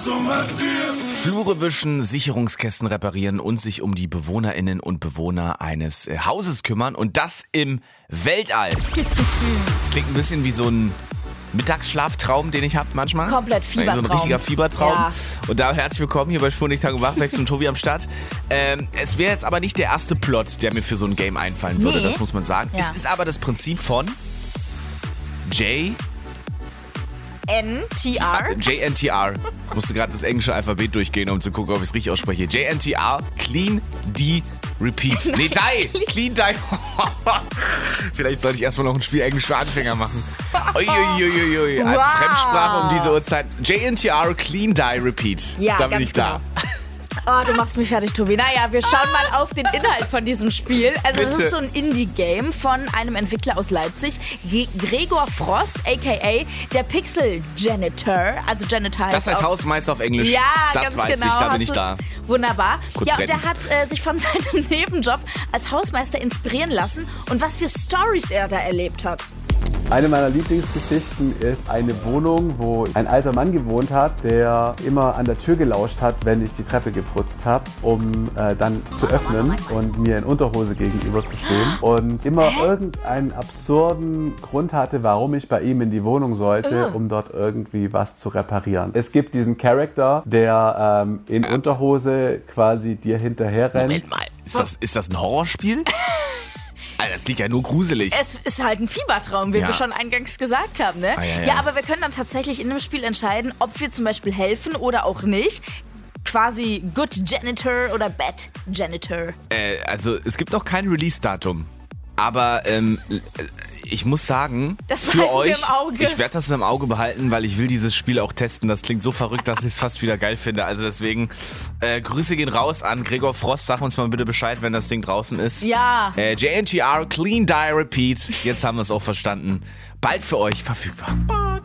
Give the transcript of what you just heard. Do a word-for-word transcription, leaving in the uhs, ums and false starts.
Flure wischen, Sicherungskästen reparieren und sich um die BewohnerInnen und Bewohner eines äh, Hauses kümmern. Und das im Weltall. Das klingt ein bisschen wie so ein Mittagsschlaftraum, den ich habe manchmal. Komplett Fiebertraum. So ein richtiger Fiebertraum. Ja. Und da herzlich willkommen hier bei Spur Tag und Wachwechsel und Tobi am Start. Ähm, es wäre jetzt aber nicht der erste Plot, der mir für so ein Game einfallen würde, Nee. das muss man sagen. Ja. Es ist aber das Prinzip von J... N T R. J N T R. Ich musste gerade das englische Alphabet durchgehen, um zu gucken, ob ich es richtig ausspreche. J N T R, Clean, D, Repeat. Nee, Die. Clean, Die. Vielleicht sollte ich erstmal noch ein Spiel Englisch für Anfänger machen. Uiuiuiui. Als Wow. Fremdsprache um diese Uhrzeit. J N T R, Clean, Die, Repeat. Ja, da bin ganz ich da. genau. Oh, du machst mich fertig, Tobi. Naja, wir schauen mal auf den Inhalt von diesem Spiel. Also es Bitte. ist so ein Indie-Game von einem Entwickler aus Leipzig, G- Gregor Frost, a k a der Pixel-Janitor. Also Janitor Das heißt auf- Hausmeister auf Englisch. Ja, das ganz weiß genau. ich, da bin Hast ich du- da. Wunderbar. Kurz ja, und retten. der hat äh, sich von seinem Nebenjob als Hausmeister inspirieren lassen und was für Stories er da erlebt hat. Eine meiner Lieblingsgeschichten ist eine Wohnung, wo ein alter Mann gewohnt hat, der immer an der Tür gelauscht hat, wenn ich die Treppe geputzt habe, um äh, dann zu öffnen und mir in Unterhose gegenüber zu stehen. Und immer irgendeinen absurden Grund hatte, warum ich bei ihm in die Wohnung sollte, um dort irgendwie was zu reparieren. Es gibt diesen Charakter, der ähm, in Unterhose quasi dir hinterher rennt. Moment mal. Ist das, ist das ein Horrorspiel? Alter, das klingt ja nur gruselig. Es ist halt ein Fiebertraum, wie Ja. wir schon eingangs gesagt haben. Ne? Ah, ja, ja. ja, aber wir können dann tatsächlich in dem Spiel entscheiden, ob wir zum Beispiel helfen oder auch nicht. Quasi Good Janitor oder Bad Janitor. Äh, also es gibt noch kein Release-Datum. Aber ähm, ich muss sagen, Das für behalten wir euch, im Auge. ich werde das im Auge behalten, weil ich will dieses Spiel auch testen. Das klingt so verrückt, dass ich es fast wieder geil finde. Also deswegen, äh, Grüße gehen raus an Gregor Frost. Sag uns mal bitte Bescheid, wenn das Ding draußen ist. Ja. Äh, J N T R, Clean, Die, Repeat. Jetzt haben wir es auch verstanden. Bald für euch verfügbar.